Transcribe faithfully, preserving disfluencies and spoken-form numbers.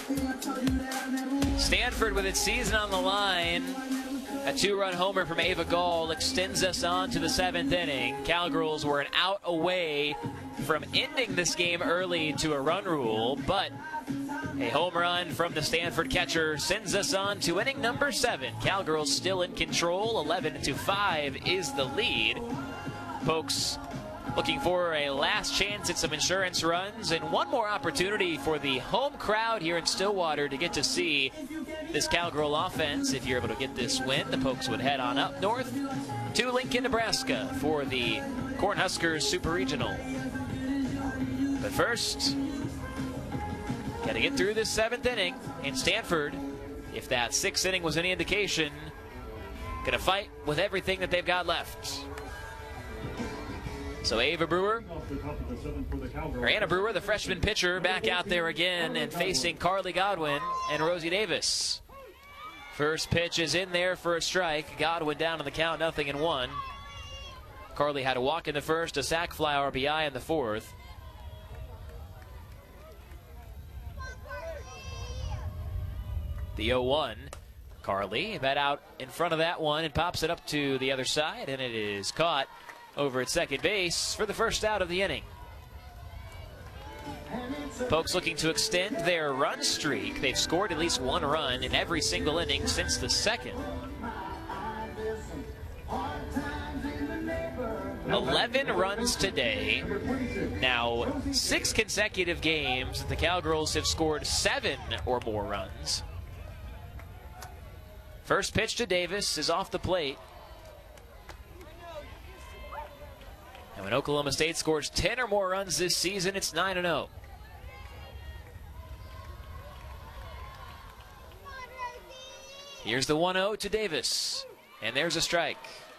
Stanford with its season on the line. A two-run homer from Ava Gall extends us on to the seventh inning. Cowgirls were an out away from ending this game early to a run rule, but a home run from the Stanford catcher sends us on to inning number seven. Cowgirls still in control. eleven to five is the lead. Pokes looking for a last chance at some insurance runs and one more opportunity for the home crowd here in Stillwater to get to see this Cowgirl offense. If you're able to get this win, the Pokes would head on up north to Lincoln, Nebraska for the Cornhuskers Super Regional. But first, got to get through this seventh inning. And Stanford, if that sixth inning was any indication, going to fight with everything that they've got left. So Ava Brewer, or Anna Brewer, the freshman pitcher, back out there again and facing Carly Godwin and Rosie Davis. First pitch is in there for a strike. Godwin down on the count, nothing in one. Carly had a walk in the first, a sac fly R B I in the fourth. The oh one. Carly, bat out in front of that one and pops it up to the other side, and it is caught over at second base for the first out of the inning. Pokes looking to extend their run streak. They've scored at least one run in every single inning since the second. eleven runs today. Now, six consecutive games, the Cowgirls have scored seven or more runs. First pitch to Davis is off the plate. And when Oklahoma State scores ten or more runs this season, it's nine and oh. Here's the one oh to Davis. And there's a strike.